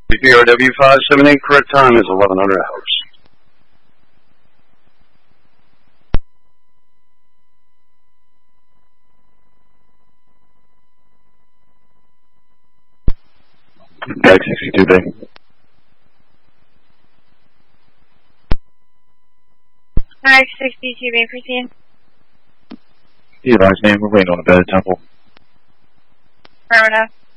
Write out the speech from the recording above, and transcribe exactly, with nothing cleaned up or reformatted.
P R W five seven eight, correct time is eleven hundred hours. Bag sixty-two, B. Bag sixty-two, B, proceed. Eli, name, we're waiting on a bed at Temple. Affirmative.